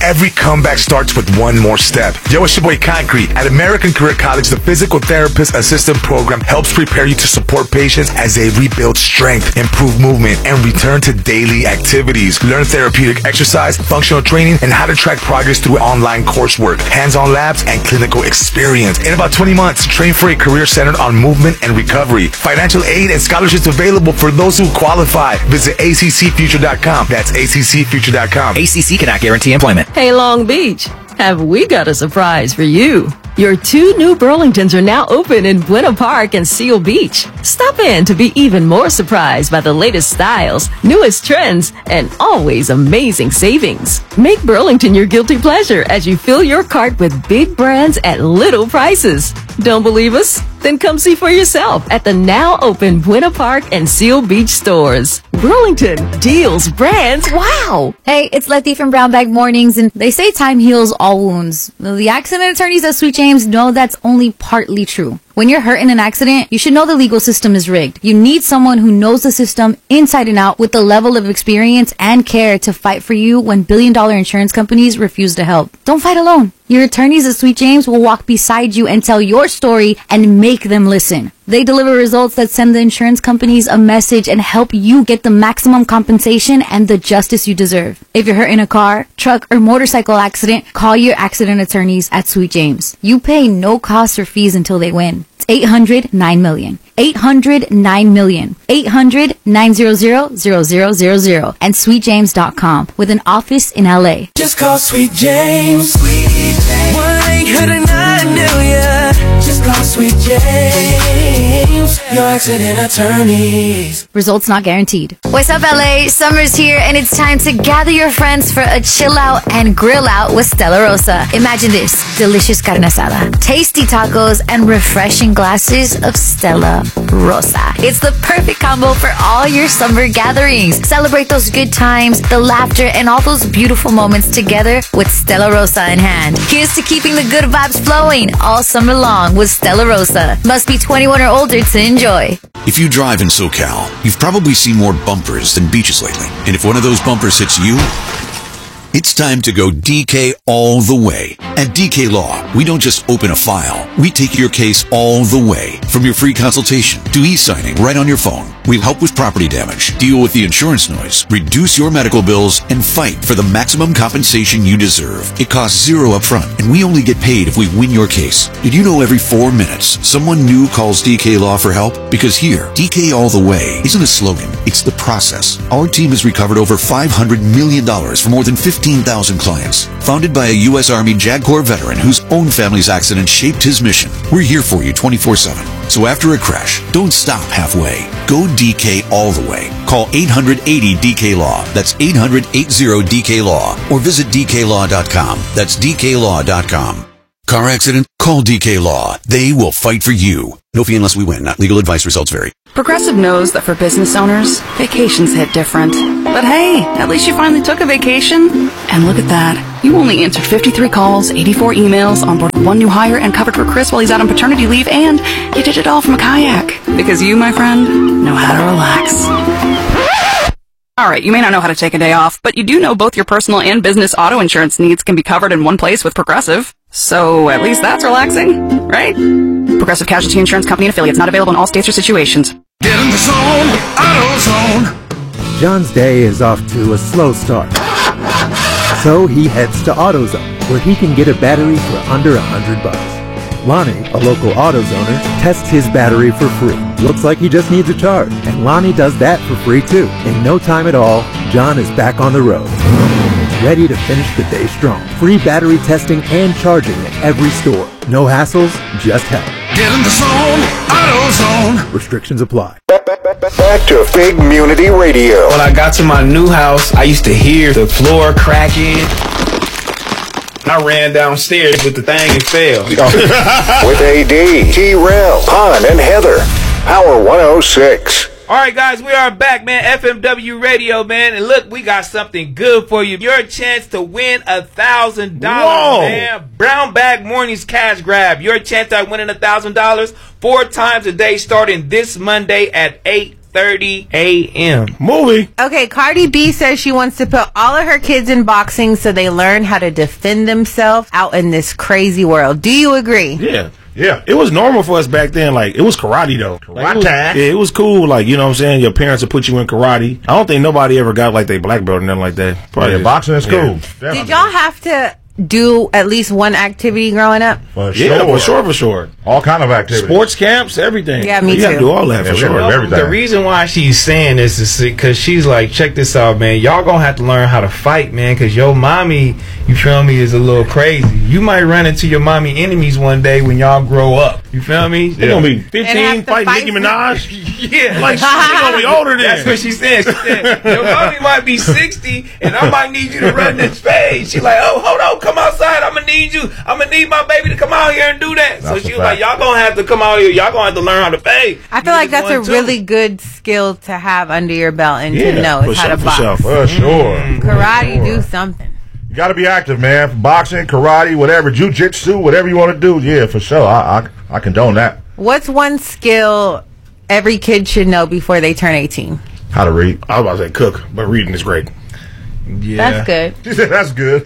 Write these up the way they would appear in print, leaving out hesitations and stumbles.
every comeback starts with one more step. Yo, it's your boy Concrete. At American Career College, the Physical Therapist Assistant Program helps prepare you to support patients as they rebuild strength, improve movement, and return to daily activities. Learn therapeutic exercise, functional training, and how to track progress through online coursework, hands-on labs, and clinical experience. In about 20 months, train for a career centered on movement and recovery. Financial aid and scholarships available for those who qualify. Visit ACCfuture.com. That's ACCfuture.com. ACC cannot guarantee employment. Hey, Long Beach, have we got a surprise for you? Your 2 new Burlingtons are now open in Buena Park and Seal Beach. Stop in to be even more surprised by the latest styles, newest trends, and always amazing savings. Make Burlington your guilty pleasure as you fill your cart with big brands at little prices. Don't believe us? Then come see for yourself at the now open Buena Park and Seal Beach stores. Burlington, deals, brands, wow! Hey, it's Letty from Brown Bag Mornings, and they say time heals all wounds. The accident attorneys at Sweet James know that's only partly true. When you're hurt in an accident, you should know the legal system is rigged. You need someone who knows the system inside and out with the level of experience and care to fight for you when billion-dollar insurance companies refuse to help. Don't fight alone. Your attorneys at Sweet James will walk beside you and tell your story and make them listen. They deliver results that send the insurance companies a message and help you get the maximum compensation and the justice you deserve. If you're hurt in a car, truck, or motorcycle accident, call your accident attorneys at Sweet James. You pay no costs or fees until they win. It's 800-9-million. 800-9-million. 800-900-0000. And sweetjames.com with an office in LA. Just call Sweet James. Sweet James. 1-800-9-million. Just call Sweet James. Your accident attorneys. Results not guaranteed. What's up, LA? Summer's here, and it's time to gather your friends for a chill out and grill out with Stella Rosa. Imagine this: delicious carne asada, tasty tacos, and refreshing glasses of Stella Rosa. It's the perfect combo for all your summer gatherings. Celebrate those good times, the laughter, and all those beautiful moments together with Stella Rosa in hand. Here's to keeping the good vibes flowing all summer long with Stella Rosa. Must be 21 or older to enjoy. If you drive in SoCal, you've probably seen more bumpers than beaches lately. And if one of those bumpers hits you, it's time to go DK all the way. At DK Law, we don't just open a file. We take your case all the way. From your free consultation to e-signing right on your phone. We'll help with property damage, deal with the insurance noise, reduce your medical bills, and fight for the maximum compensation you deserve. It costs $0 upfront, and we only get paid if we win your case. Did you know every 4 minutes, someone new calls DK Law for help? Because here, DK all the way isn't a slogan, it's the process. Our team has recovered over $500 million for more than 15,000 clients. Founded by a U.S. Army JAG Corps veteran whose own family's accident shaped his mission. We're here for you 24/7. So after a crash, don't stop halfway. Go DK all the way. Call 800-80-DK-LAW. That's 800-80-DK-LAW. Or visit DKLaw.com. That's DKLaw.com. Car accident? Call DK Law. They will fight for you. No fee unless we win. Not legal advice. Results vary. Progressive knows that for business owners, vacations hit different. But hey, at least you finally took a vacation. And look at that. You only answered 53 calls, 84 emails, onboarded 1 new hire, and covered for Chris while he's out on paternity leave, and you did it all from a kayak. Because you, my friend, know how to relax. Alright, you may not know how to take a day off, but you do know both your personal and business auto insurance needs can be covered in one place with Progressive. So, at least that's relaxing, right? Progressive Casualty Insurance Company and affiliates, not available in all states or situations. Get in the zone, AutoZone. John's day is off to a slow start. So he heads to AutoZone, where he can get a battery for under $100. Lonnie, a local AutoZoner, tests his battery for free. Looks like he just needs a charge, and Lonnie does that for free too. In no time at all, John is back on the road, ready to finish the day strong. Free battery testing and charging at every store. No hassles, just help. Get in the zone, AutoZone. Restrictions apply. Back to Big Munity Radio. When I got to my new house, I used to hear the floor cracking. I ran downstairs with the thing and fell. With AD, T-Rail, Pon, and Heather. Power 106. All right, guys, we are back, man. FMW Radio, man. And look, we got something good for you. Your chance to win $1,000, man. Brown Bag Mornings Cash Grab. Your chance at winning $1,000 4 times a day starting this Monday at 8 8:30 a.m. Movie. Okay, Cardi B says she wants to put all of her kids in boxing so they learn how to defend themselves out in this crazy world. Do you agree? Yeah. Yeah. It was normal for us back then. Like, it was karate, though. Karate. It was cool. Like, you know what I'm saying? Your parents would put you in karate. I don't think nobody ever got, like, they black belt or nothing like that. Probably boxing is cool. Did y'all have to do at least one activity growing up? For sure. All kind of activities. Sports camps, everything. Yeah, me you too. You got to do all that for sure. Everything. The reason why she's saying this is because she's like, check this out, man. Y'all gonna have to learn how to fight, man, because your mommy, you feel me, is a little crazy. You might run into your mommy enemies one day when y'all grow up. You feel me? They're gonna be 15 fighting Nicki Minaj. Yeah. Like, she's gonna be older than. That's what she said. She said, your mommy might be 60, and I might need you to run this phase. She's like, oh, hold on, come outside. I'm gonna need you. I'm gonna need my baby to come out here and do that. So she was like, y'all gonna have to come out here. Y'all gonna have to learn how to fade. I feel like that's a really good skill to have under your belt and to know is how to box. For sure. Karate, do something. You got to be active, man. Boxing, karate, whatever, jiu-jitsu, whatever you want to do. Yeah, for sure. I condone that. What's one skill every kid should know before they turn 18? How to read. I was about to say cook, but reading is great. Yeah. That's good. She said that's good.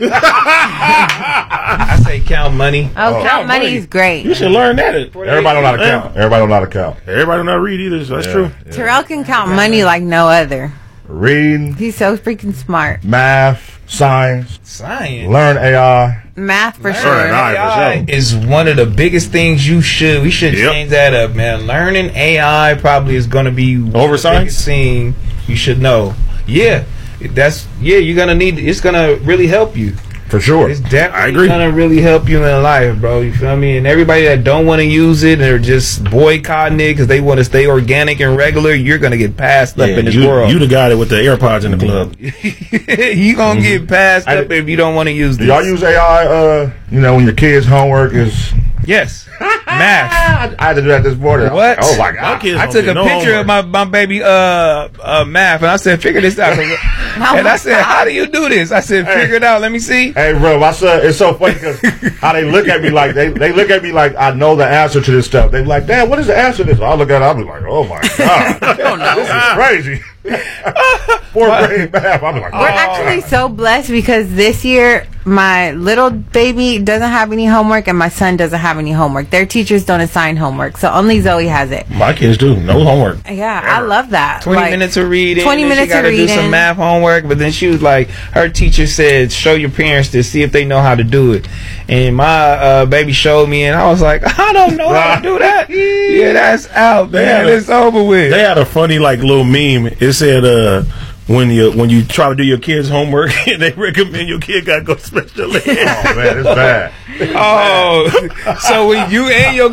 I say count money. Oh, count money is great. You should learn that. Everybody don't know how to count. Everybody don't know how to count. Everybody don't know how to read either, so that's true. Yeah. Terrell can count money like no other. Reading. He's so freaking smart. Math. Science. Learn AI. Math for Learn sure. AI is one of the biggest things we should change that up, man. Learning AI probably is going to be over science thing you should know. Yeah. You're gonna need. It's gonna really help you for sure. It's definitely gonna really help you in life, bro. You feel me? And everybody that don't want to use it or just boycotting it because they want to stay organic and regular, you're gonna get passed up in this world. You the guy that with the AirPods in the club. You gonna get passed up if you don't want to use this. Do y'all use AI? When your kids' homework is. Yes. Math. I had to do that this morning. What? Oh my God. I took a picture of my baby math and I said, figure this out. And I said, how do you do this? I said, figure it out. Let me see. Hey, bro, my son, it's so funny because how they look at me like they look at me like I know the answer to this stuff. They be like, Dad, what is the answer to this? I look at it, I'll be like, oh my God. I don't know. This is crazy. 4th grade math. I'll be like, We're actually so blessed because this year my little baby doesn't have any homework and my son doesn't have any homework. Their teachers don't assign homework, so only Zoe has it. My kids do. No homework. Yeah, I love that. 20 minutes of reading. 20 minutes of reading. She got to do some math homework, but then she was like, her teacher said, show your parents to see if they know how to do it. And my baby showed me, and I was like, I don't know how to do that. Yeah, that's out, man. It's over with. They had a funny little meme. It said, when you try to do your kids' homework, they recommend your kid gotta go to special ed. Oh man, it's bad. Oh, so when you and your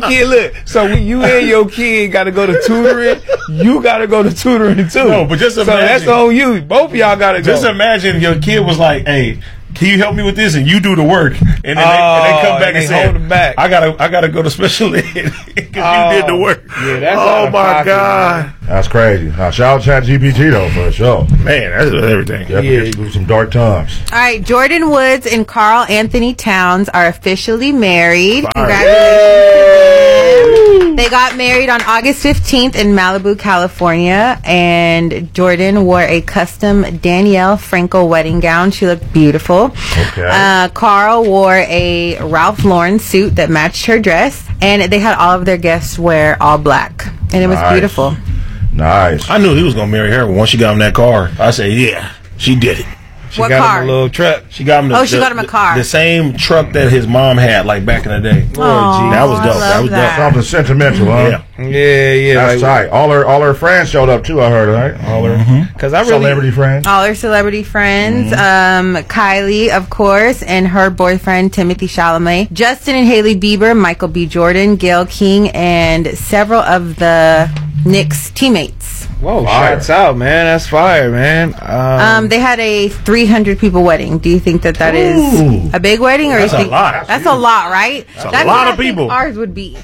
kid gotta go to tutoring, you gotta go to tutoring too. No, but just imagine. So that's on you. Both of y'all gotta go. Just imagine your kid was like, "Hey, can you help me with this?" And you do the work, and then they come back and say, hold it back. I gotta go to special ed because you did the work. Yeah, that's oh my God, that's crazy. Now, shout out ChatGPT though for sure. Man, that's everything. Yeah, through some dark times. All right, Jordan Woods and Carl Anthony Towns are officially married. Congratulations to them. They got married on August 15th in Malibu, California, and Jordan wore a custom Danielle Frankel wedding gown. She looked beautiful. Okay. Carl wore a Ralph Lauren suit that matched her dress, and they had all of their guests wear all black, and it was beautiful. Nice. I knew he was gonna marry her once she got him that car. I said, yeah, she did it. She What got car? him a little truck. She got him. She got him a car. The same truck that his mom had, like back in the day. Aw, that was dope. I That love was that. dope. Something sentimental, huh? Yeah. That's like, tight. All her friends showed up too. I heard, right? All her Because I really celebrity friends. All her celebrity friends, Kylie, of course, and her boyfriend, Timothy Chalamet, Justin and Hailey Bieber, Michael B. Jordan, Gayle King, and several of the Knicks teammates. Whoa, shots out, man. That's fire, man. They had a 300 people wedding. Do you think that is a big wedding, or That's you think a lot. that's a lot, right? That's a lot of people. Ours would be.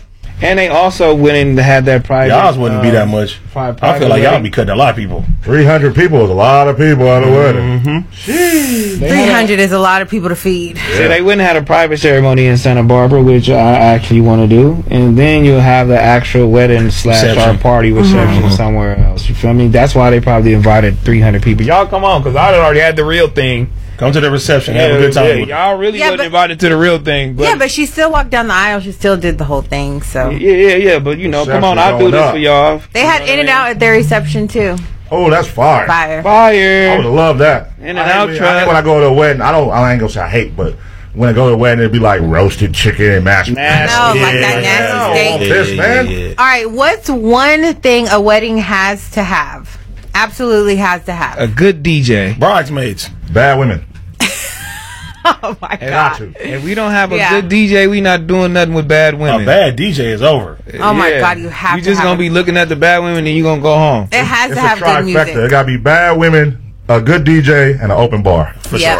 And they also went in and had that private. Y'all's wouldn't be that much. I feel like y'all be cutting a lot of people. 300 people is a lot of people at a wedding. Mm-hmm. 300 is a lot of people to feed. Yeah. So they wouldn't have a private ceremony in Santa Barbara, which I actually want to do, and then you'll have the actual wedding / our party reception somewhere else. You feel me? That's why they probably invited 300 people. Y'all come on, because I already had the real thing. Come to the reception, have a good time. Y'all really wasn't invited to the real thing. But but she still walked down the aisle. She still did the whole thing. So yeah. But you know, come on, I'll do this for y'all. They had In-N-Out at their reception too. Oh, that's fire! Fire! I would love that. In-N-Out I hate when I go to a wedding. I ain't gonna say I hate, but when I go to a wedding, it'd be like roasted chicken and mashed potatoes. No, like that nasty steak. Man. All right, what's one thing a wedding has to have? Absolutely has to have. A good DJ. Bridesmaids. Bad women. Oh my God! If we don't have a good DJ, we not doing nothing with bad women. A bad DJ is over. Oh my God! You have. You just gonna be looking at the bad women, and you gonna go home. It has It's to have good music. It gotta be bad women, a good DJ, and an open bar. For sure.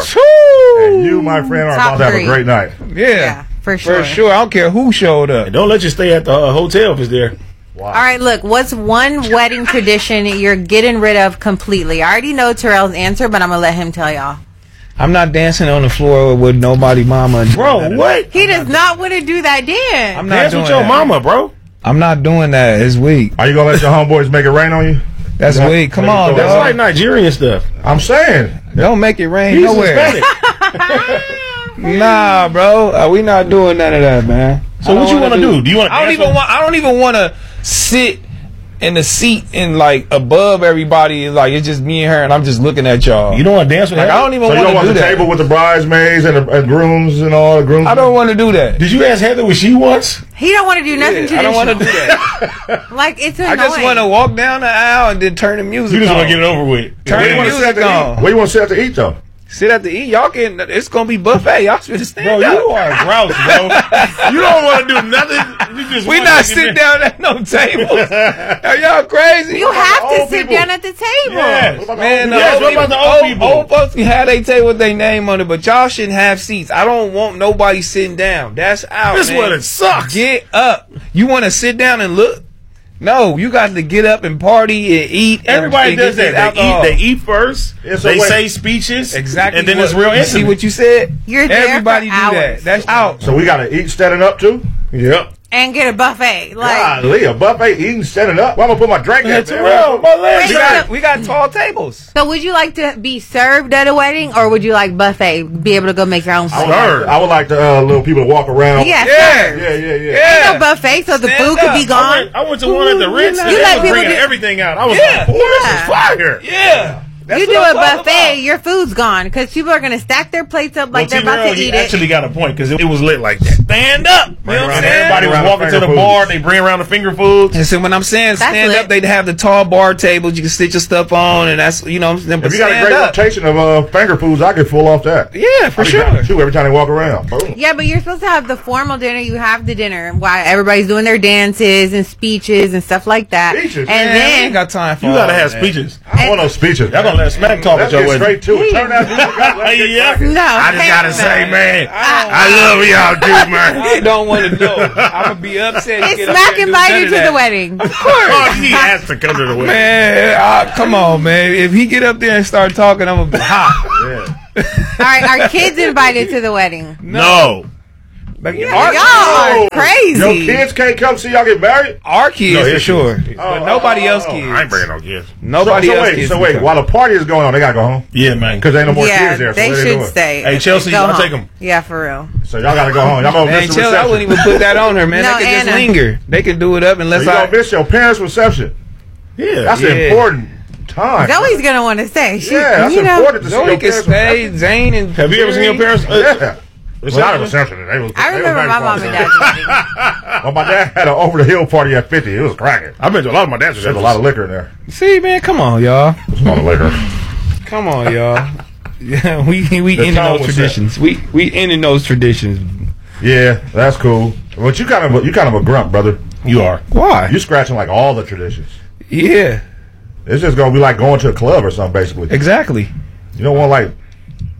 And you, my friend, are about to have a great night. Yeah, for sure. For sure. I don't care who showed up. And don't let you stay at the hotel if it's there. Wow. All right, look, what's one wedding tradition you're getting rid of completely? I already know Terrell's answer, but I'm gonna let him tell y'all. I'm not dancing on the floor with nobody mama. Bro, what? He does not want to do that dance. I'm not dance doing with your that. mama, bro. I'm not doing that. It's weak. Are you gonna let your homeboys make it rain on you? That's weak. Come on, That's dog. like Nigerian stuff. I'm saying. Don't make it rain He's nowhere. Hispanic. Nah, bro. We not doing none of that, man. So what you want to do? Do you want to? I don't even want to sit in the seat and like above everybody. Like it's just me and her, and I'm just looking at y'all. You don't want to dance with Like, her? I don't even So you don't want want to the do that. table with the bridesmaids and the grooms and all the grooms? I don't want to do that. Did you ask Heather what she wants? He don't want to do nothing traditional. I don't want to do that. Like, it's I annoying. just want to walk down the aisle and then turn the music on. You just want to get it over with. Turn Where the you want to sit music on. Where you want to sit at to eat though? Sit at the eat. Y'all can. It's gonna be buffet. Y'all should stand Bro, up. you are gross, bro. You don't want to do nothing. You just We wanna not get sitting in down at no tables. Are y'all crazy? You have to old sit people. down at the table. Yes. Man, the Yes, old, what about people, the old people? old folks can have they table with their name on it, but y'all shouldn't have seats. I don't want nobody sitting down. That's out. This man. wedding sucks. Get up. You want to sit down and look? No, you got to get up and party and eat. Everybody and does get that. this alcohol. They eat first. Yeah, so they wait. say speeches. Exactly. And then what, it's real you intimate. see what you said? You're there Everybody for do that. hours. That's out. So we got to eat standing up too? Yep. And get a buffet. Like, Golly, a buffet eating standing up? Why am I put my drink in? Terrell, my legs. We got tall tables. so would you like to be served at a wedding, or would you like buffet? Be able to go make your own food? I would like the little people to walk around. Yeah, Yeah. Yeah. Ain't no buffet, so the Stand food could up. be gone. I went to one at the Ritz. You And they let was people bringing do- everything out. I was Yeah. like, "Ooh, this Yeah. is fire." Yeah. That's You what do I'm a talking buffet, about. your food's gone because people are going to stack their plates up like they're about to He eat it. actually got a point because it was lit like that. Stand up. You know what I'm around saying? Everybody was around the walking to the finger bar. foods. They bring around the finger foods. And so when I'm saying That's stand lit. up, they'd have the tall bar tables. You can sit your stuff on, and that's, you know what I'm saying? But If you got a stand great up. rotation of finger foods, I could pull off that. Yeah, for I'll be sure. grabbing two every time they walk around. Boom. Yeah, but you're supposed to have the formal dinner. You have the dinner while everybody's doing their dances and speeches and stuff like that. Speeches? And Man, we ain't then got time for You all gotta have that. speeches. I don't want no speeches. Y'all gonna let smack talk Let's at your get wedding. straight to it. Turn that music up. Let's get Yeah. cracking. no, I just gotta heck say, no. man, I love y'all too, man. I don't want to know. I'm gonna be upset. to Is get up Smack there and do invited none to of the that. wedding? Oh, he has to come to the wedding. Man, come on, man. If he get up there and start talking, I'm gonna be hot. Yeah. All right, are kids invited to the wedding? No. Like, Y'all are crazy. Your kids can't come see y'all get married? Our kids No, for his sure, kids. but nobody else kids. I ain't bringing no kids. Nobody else wait, kids. so can wait, come. while the party is going on, they gotta go home Yeah, man. because ain't no more Yeah, kids there. So they what should doing? stay. Hey, Chelsea, Go I'll home. take them. Yeah, for real. So y'all gotta go home. Y'all gonna Man, miss the Chelsea, I reception. wouldn't even put that on her, man. No, They can just Anna. linger. They can do it up So unless you I. gonna miss your parents' reception. Yeah. That's Yeah. an important time. Zoe's gonna want to stay. She, Yeah, that's you know, important to see Zoe your can parents' stay. Zane and Have you ever seen your parents? Yeah. Well, not a reception. They was, I they was remember very my mom fun. and dad's wedding. Well, my dad had an over the hill party at 50. It was cracking. I've been to a lot of my dad's. There's a lot of liquor in there. See, man, come on, y'all. There's a lot of liquor. Come on, y'all. Yeah, we The ending tone those was traditions. We ending those traditions. Yeah, that's cool. But you kind of a grunt, brother. You are. Why? You scratching like all the traditions. Yeah, It's just gonna be like going to a club or something, basically. exactly. You don't want like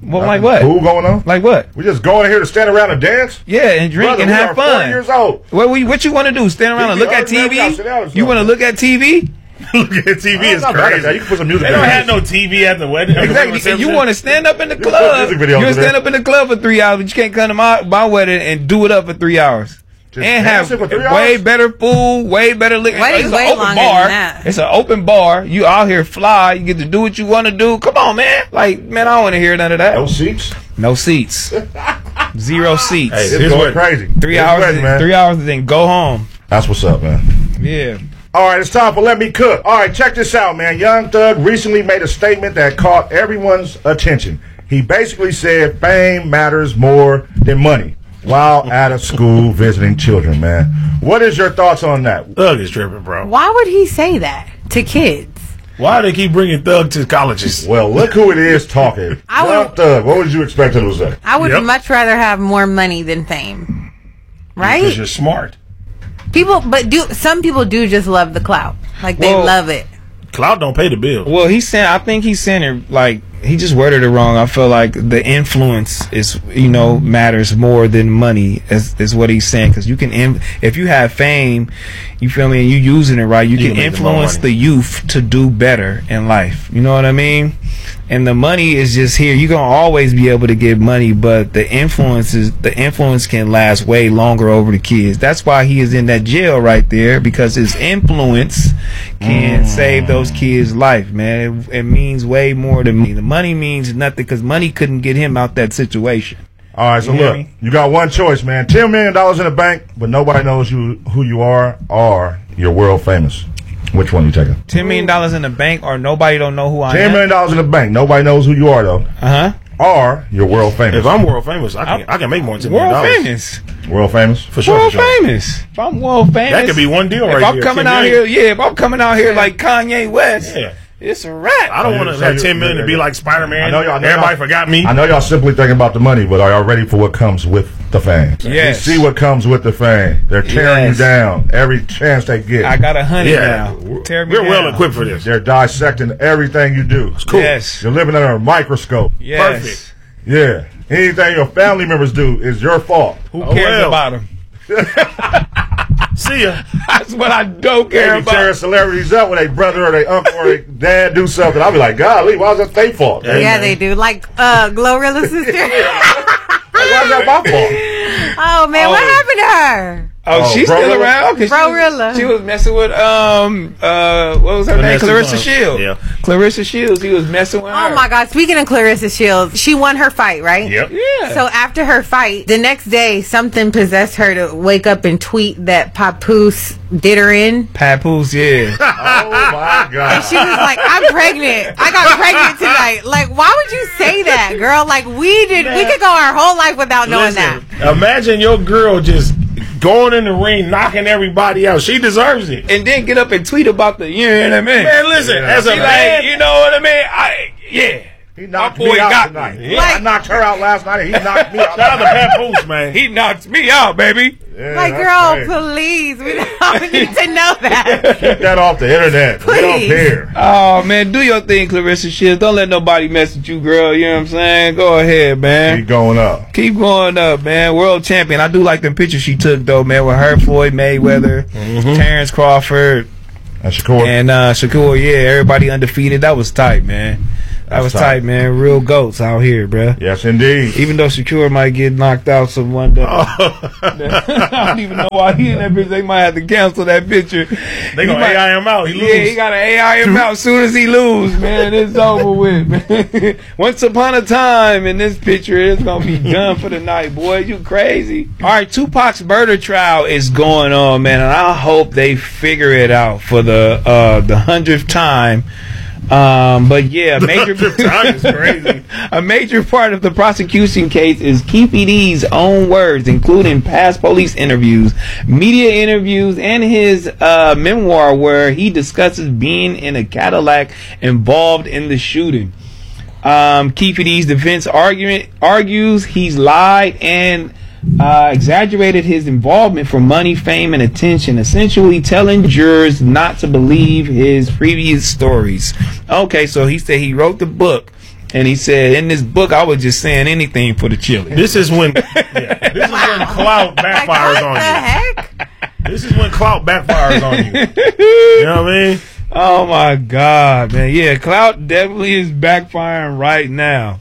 Well, like what? Cool going on? Like what? We just going here to stand around and dance? Yeah, and drink Brother, and we have are fun. 40 years old. What you want to do? Stand around and look at TV? You want to look at TV? Look at TV is crazy. You can put some music. They don't have no TV at the wedding. Exactly. And you want to stand up in the club. You want to stand up in the club for 3 hours, but you can't come to my wedding and do it up for 3 hours. Just and have way better food, way better liquor. Wedding's It's way an open longer bar. than that. It's an open bar. You out here fly. You get to do what you want to do. Come on, man. Like, man, I don't want to hear none of that. No seats? No seats. 0 seats. Hey, it's going crazy. 3 hours. Man. 3 hours and then go home. That's what's up, man. Yeah. All right, it's time for Let Me Cook. All right, check this out, man. Young Thug recently made a statement that caught everyone's attention. He basically said fame matters more than money while at a school visiting children, man. What is your thoughts on that? Thug is tripping, bro. Why would he say that to kids? Why do they keep bringing Thug to colleges? Well, look who it is talking. Young Thug, what would you expect him to say? I would much rather have more money than fame. Right? Because you're smart. Some people do just love the clout. Like, they love it. Clout don't pay the bill. Well, I think he's saying it like he just worded it wrong. I feel like the influence is, matters more than money is what he's saying. Because you can, if you have fame, you feel me, and you using it right, you can influence the youth to do better in life. You know what I mean? And the money is just here. You're gonna always be able to get money, but the influence can last way longer over the kids. That's why he is in that jail right there, because his influence can save those kids' life, man. It means way more than money. The money means nothing because money couldn't get him out that situation. All right, so look, you got one choice, man. $10 million in the bank, but nobody knows who you are, or you're world famous. Which one you taking? $10 million in the bank, or nobody don't know who I am? $10 million in the bank. Nobody knows who you are, though. Or you're world famous. If I'm world famous, I can make more than $10 million. World famous. World famous? For sure. World famous. If I'm world famous. That could be one deal right there. here. If I'm coming out here like Kanye West. Yeah. It's a wrap. I don't want to have $10 million to be like Spider-Man. Everybody y'all forgot me. I know y'all simply thinking about the money, but are y'all ready for what comes with the fame? Yes. You see what comes with the fame. They're tearing you down every chance they get. I got 100 now. We're well equipped for this. They're dissecting everything you do. It's cool. Yes. You're living under a microscope. Yes. Perfect. Yeah. Anything your family members do is your fault. Who cares about them? See ya. That's what I don't care about. Tearing celebrities up when their brother or their uncle or their dad do something. I'll be like, golly, why is that their fault? Yeah, they do. Like Glorilla's sister. Why is that my fault? Oh, man, what happened to her? Oh, she's still around? Glorilla. She was messing with, what was her name? Clarissa Shields. Yeah. Clarissa Shields, he was messing with her. Oh, my God. Speaking of Clarissa Shields, she won her fight, right? Yep. Yeah. So after her fight, the next day, something possessed her to wake up and tweet that Papoose did her in. Papoose, yeah. Oh, my God. And she was like, I'm pregnant. I got pregnant tonight. Like, why would you say that, girl? Like, we could go our whole life without knowing that. Imagine your girl just going in the ring, knocking everybody out. She deserves it. And then get up and tweet about the, you know what I mean? Man, listen, as a man, you know what I mean? He knocked me out tonight. I knocked her out last night, and he knocked me out. Shout out to Papoose, man. He knocked me out, baby. Yeah, like, girl, please. We don't need to know that. Keep that off the internet. Please. We don't care. Oh, man, do your thing, Clarissa Shields. Don't let nobody mess with you, girl. You know what I'm saying? Go ahead, man. Keep going up. Keep going up, man. World champion. I do like the pictures she took, though, man, with her, Floyd Mayweather, Terrence Crawford, and Shakur. And Shakur, yeah, everybody undefeated. That was tight, man. That was tight, man. Real goats out here, bruh. Yes, indeed. Even though Shakur might get knocked out one day. I don't even know why he in that bitch. They might have to cancel that picture. They gonna AI him out. He lose. Yeah, he got to AI him out as soon as he lose, man. It's over with, man. Once upon a time in this picture, it's going to be done for the night, boy. You crazy. All right, Tupac's murder trial is going on, man, and I hope they figure it out for the 100th time. But yeah, a major part of the prosecution case is Keefe D's own words, including past police interviews, media interviews, and his memoir where he discusses being in a Cadillac involved in the shooting. Keefe D's defense argues he's lied and exaggerated his involvement for money, fame, and attention, essentially telling jurors not to believe his previous stories. Okay, so he said he wrote the book And he said, in this book, I was just saying anything for the chili. This is when clout backfires on you. This is when clout backfires on you. You know what I mean? Oh my God, man. Yeah, clout definitely is backfiring right now.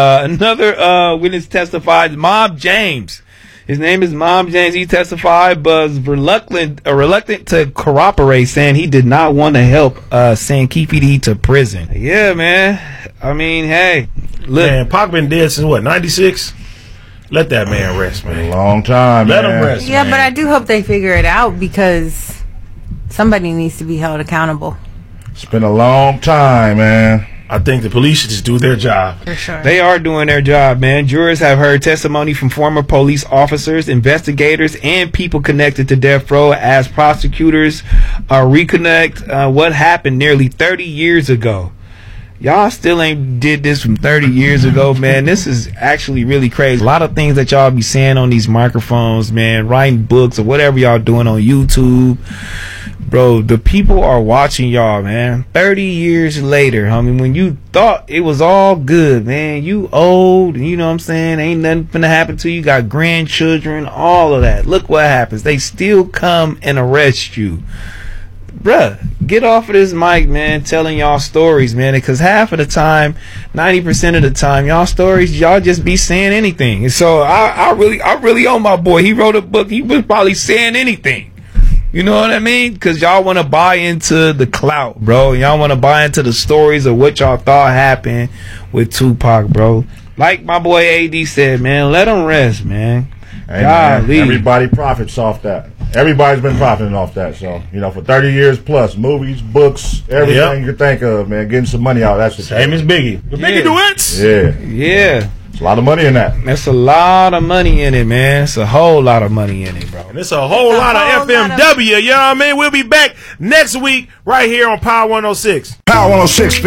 Another witness testified, Mob James. His name is Mob James. He testified, but was reluctant to cooperate, saying he did not want to help send Keefe D to prison. Yeah, man. I mean, hey, look. Man, Pac been dead since what, 96? Let that man rest, man. Long time. Let him rest. Yeah, man. but I do hope they figure it out because somebody needs to be held accountable. It's been a long time, man. I think the police should just do their job. For sure. They are doing their job, man. Jurors have heard testimony from former police officers, investigators, and people connected to death row as prosecutors reconnect what happened nearly 30 years ago. Y'all still ain't did this from 30 years ago, man. This is actually really crazy. A lot of things that y'all be saying on these microphones, man, writing books or whatever y'all doing on YouTube. Bro, the people are watching y'all, man. 30 years later, homie, when you thought it was all good, man, you old, you know what I'm saying? Ain't nothing finna happen to you. You got grandchildren, all of that. Look what happens. They still come and arrest you. Bruh, get off of this mic, man, telling y'all stories, man, because half of the time, 90% of the time, y'all stories, y'all just be saying anything. And so I really owe my boy. He wrote a book. He was probably saying anything. You know what I mean? Because y'all want to buy into the clout, bro. Y'all want to buy into the stories of what y'all thought happened with Tupac, bro. Like my boy AD said, man, let him rest, man. Hey, man, everybody profits off that. Everybody's been profiting off that. So, you know, for 30 years plus, movies, books, everything you can think of, man, getting some money out. That's the same as Biggie. The Biggie duets. Yeah. Yeah. It's a lot of money in that. That's a lot of money in it, man. It's a whole lot of money in it, bro. And it's a whole lot of FMW. You know what I mean? We'll be back next week right here on Power 106. Power 106.